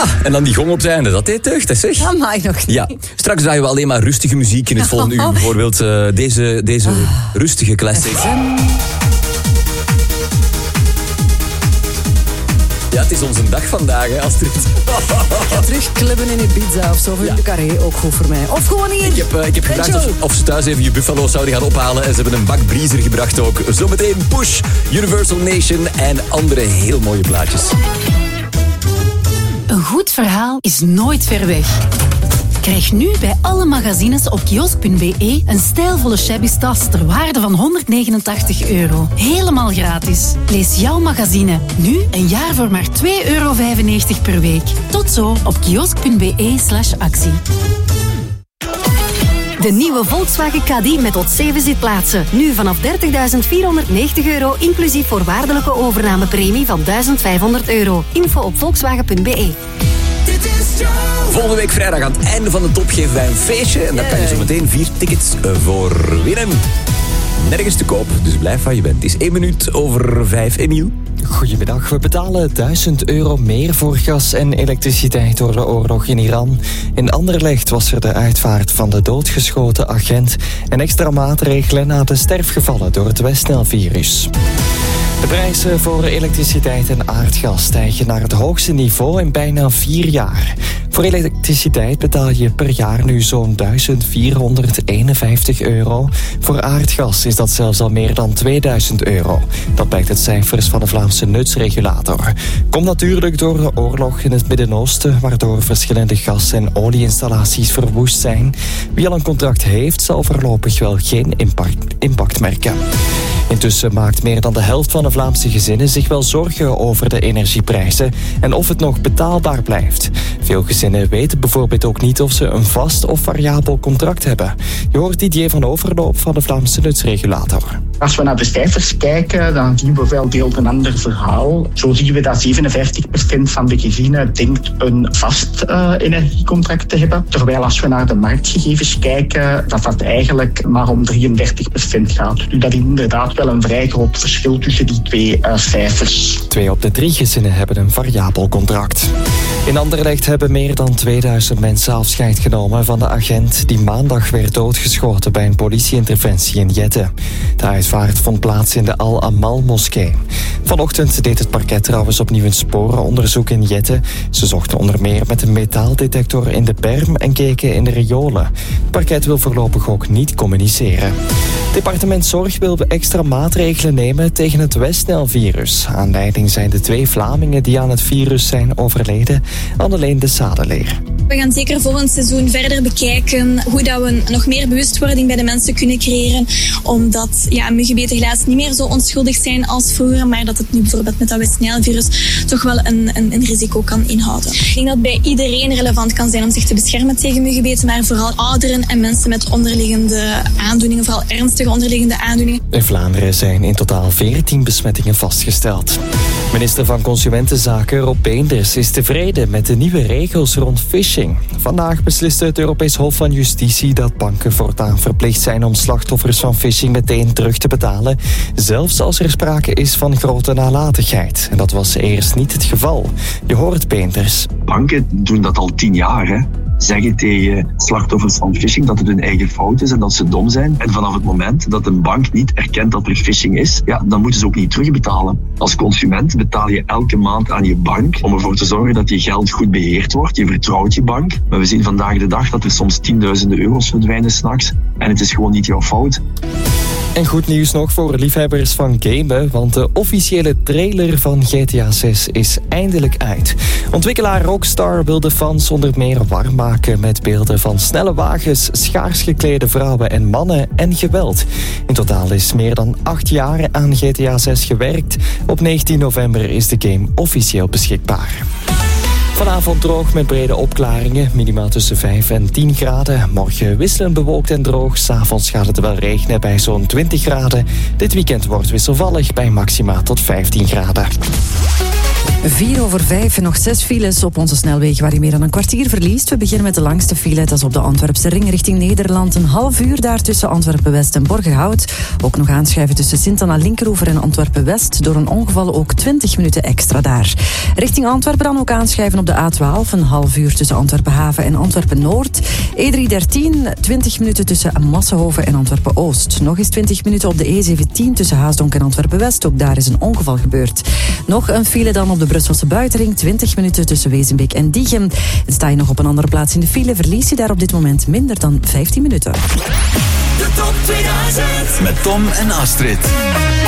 En dan die gong op het einde. Dat deed deugd, hè, zeg. Dat mag nog niet. Ja, straks draaien we alleen maar rustige muziek in het volgende uur. Bijvoorbeeld deze rustige classic. Ja, het is onze dag vandaag, hè, Astrid. Ik ga terug clubben in Ibiza of zo. Voor de Carré, ook goed voor mij. Of gewoon hier. Ik heb gevraagd of ze thuis even je buffalo's zouden gaan ophalen. En ze hebben een bak Breezer gebracht ook. Zometeen Push, Universal Nation en andere heel mooie plaatjes. Een goed verhaal is nooit ver weg. Krijg nu bij alle magazines op kiosk.be een stijlvolle shabby tas ter waarde van €189. Helemaal gratis. Lees jouw magazine nu een jaar voor maar €2,95 per week. Tot zo op kiosk.be/actie. De nieuwe Volkswagen Caddy met tot 7 zitplaatsen. Nu vanaf €30.490, inclusief voorwaardelijke overnamepremie van €1.500. Info op volkswagen.be. Volgende week vrijdag aan het einde van de top geven wij een feestje. En daar kan je zo meteen 4 tickets voor winnen. Nergens te koop, dus blijf waar je bent. Het is 1 minuut over 5. Emiel? Goedemiddag. We betalen €1000 meer voor gas en elektriciteit door de oorlog in Iran. In Anderlecht was er de uitvaart van de doodgeschoten agent en extra maatregelen na de sterfgevallen door het Westnil-virus. De prijzen voor elektriciteit en aardgas stijgen naar het hoogste niveau in bijna 4 jaar. Voor elektriciteit betaal je per jaar nu zo'n €1451. Voor aardgas is dat zelfs al meer dan €2000. Dat blijkt uit cijfers van de Vlaamse nutsregulator. Komt natuurlijk door de oorlog in het Midden-Oosten, waardoor verschillende gas- en olieinstallaties verwoest zijn. Wie al een contract heeft, zal voorlopig wel geen impact merken. Intussen maakt meer dan de helft van de Vlaamse gezinnen zich wel zorgen over de energieprijzen en of het nog betaalbaar blijft. Veel gezinnen weten bijvoorbeeld ook niet of ze een vast of variabel contract hebben. Je hoort Didier van Overloop van de Vlaamse nutsregulator. Als we naar de cijfers kijken, dan zien we wel deels een ander verhaal. Zo zien we dat 57% van de gezinnen denkt een vast energiecontract te hebben. Terwijl als we naar de marktgegevens kijken, dat eigenlijk maar om 33% gaat. Dus dat is inderdaad wel een vrij groot verschil tussen die twee cijfers. 2 op de 3 gezinnen hebben een variabel contract. In Anderlecht hebben meer dan 2000 mensen afscheid genomen van de agent die maandag werd doodgeschoten bij een politieinterventie in Jette. De uitvaart vond plaats in de Al-Amal-moskee. Vanochtend deed het parket trouwens opnieuw een sporenonderzoek in Jette. Ze zochten onder meer met een metaaldetector in de berm en keken in de riolen. Het parket wil voorlopig ook niet communiceren. Departement Zorg wil extra maatregelen nemen tegen het Westnil-virus. Aanleiding zijn de 2 Vlamingen die aan het virus zijn overleden, Anneleen de Sadeleer. We gaan zeker volgend seizoen verder bekijken hoe dat we nog meer bewustwording bij de mensen kunnen creëren. Omdat muggenbeten helaas niet meer zo onschuldig zijn als vroeger, maar dat het nu bijvoorbeeld met dat Westnil-virus toch wel een risico kan inhouden. Ik denk dat het bij iedereen relevant kan zijn om zich te beschermen tegen muggenbeten, maar vooral ouderen en mensen met onderliggende aandoeningen, vooral ernstige onderliggende aandoeningen. In Vlaanderen zijn in totaal 14 besmettingen vastgesteld. Minister van Consumentenzaken Rob Peenders is tevreden met de nieuwe regels rond phishing. Vandaag besliste het Europees Hof van Justitie dat banken voortaan verplicht zijn om slachtoffers van phishing meteen terug te betalen, zelfs als er sprake is van grote nalatigheid. En dat was eerst niet het geval. Je hoort Peenders. Banken doen dat al 10 jaar, hè. Zeggen tegen slachtoffers van phishing dat het hun eigen fout is en dat ze dom zijn. En vanaf het moment dat een bank niet erkent dat er phishing is, dan moeten ze ook niet terugbetalen. Als consument betaal je elke maand aan je bank om ervoor te zorgen dat je geld goed beheerd wordt. Je vertrouwt je bank. Maar we zien vandaag de dag dat er soms tienduizenden euro's verdwijnen 's nachts. En het is gewoon niet jouw fout. En goed nieuws nog voor liefhebbers van gamen, want de officiële trailer van GTA 6 is eindelijk uit. Ontwikkelaar Rockstar wil de fans onder meer warm maken met beelden van snelle wagens, schaars geklede vrouwen en mannen en geweld. In totaal is meer dan 8 jaar aan GTA 6 gewerkt. Op 19 november is de game officieel beschikbaar. Vanavond droog met brede opklaringen, minimaal tussen 5 en 10 graden. Morgen wisselend bewolkt en droog. 's Avonds gaat het wel regenen bij zo'n 20 graden. Dit weekend wordt wisselvallig bij maxima tot 15 graden. 4:05 en nog 6 files op onze snelwegen waar je meer dan een kwartier verliest. We beginnen met de langste file, dat is op de Antwerpse ring richting Nederland. Een half uur daar tussen Antwerpen-West en Borgerhout. Ook nog aanschuiven tussen Sint-Anna-Linkeroever en Antwerpen-West. Door een ongeval ook 20 minuten extra daar. Richting Antwerpen dan ook aanschuiven op de A12. Een half uur tussen Antwerpen-Haven en Antwerpen-Noord. E313, 20 minuten tussen Massenhoven en Antwerpen-Oost. Nog eens 20 minuten op de E17 tussen Haasdonk en Antwerpen-West. Ook daar is een ongeval gebeurd. Nog een file dan op de Brusselse buitenring, 20 minuten tussen Wezenbeek en Diegem. En sta je nog op een andere plaats in de file, verlies je daar op dit moment minder dan 15 minuten. De top 2000 met Tom en Astrid.